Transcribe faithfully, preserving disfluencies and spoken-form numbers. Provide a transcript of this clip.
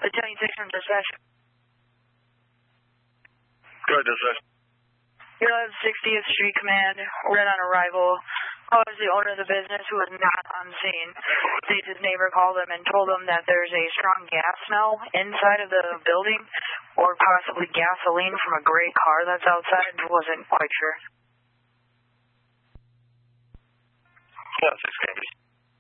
Battalion six from dispatch. Go ahead, dispatch. You're at sixtieth Street Command, red on arrival. Calls the owner of the business, who was not on scene. States his neighbor called him and told him that there's a strong gas smell inside of the building, or possibly gasoline from a gray car that's outside. Wasn't quite sure. Yeah, six cameras.